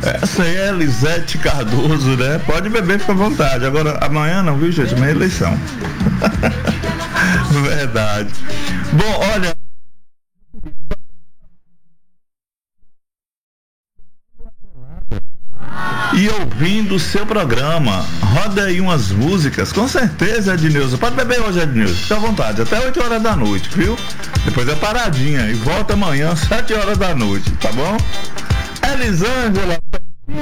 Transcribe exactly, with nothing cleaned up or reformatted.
Essa aí é Elisete Cardoso, né? Pode beber, fica à vontade. Agora, amanhã não, viu, gente? Amanhã é eleição. Verdade. Bom, olha. E ouvindo o seu programa, roda aí umas músicas, com certeza, Ednilson. Pode beber hoje, Ednilson, fica à vontade, até oito horas da noite, viu? Depois é paradinha e volta amanhã, sete horas da noite, tá bom? Elisângela.